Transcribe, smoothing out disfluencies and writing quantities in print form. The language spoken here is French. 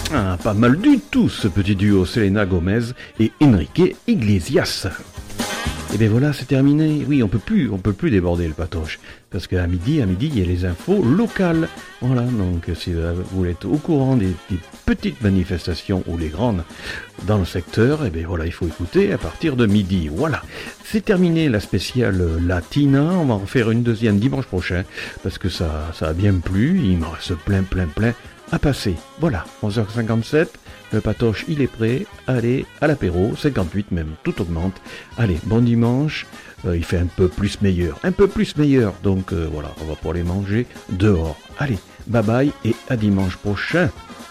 Ah, pas mal du tout ce petit duo Selena Gomez et Enrique Iglesias. Et bien voilà, c'est terminé. Oui, on peut plus déborder le patoche. Parce qu'à midi, il y a les infos locales. Voilà, donc si vous voulez être au courant des petites manifestations ou les grandes dans le secteur, et bien voilà, il faut écouter à partir de midi. Voilà, c'est terminé la spéciale Latina. On va en faire une deuxième dimanche prochain. Parce que ça a bien plu. Il me reste plein à passer. Voilà, 11h57. Le patoche, il est prêt. Allez, à l'apéro, 58 même, tout augmente. Allez, bon dimanche. Il fait un peu plus meilleur. Donc voilà, on va pouvoir les manger dehors. Allez, bye bye et à dimanche prochain.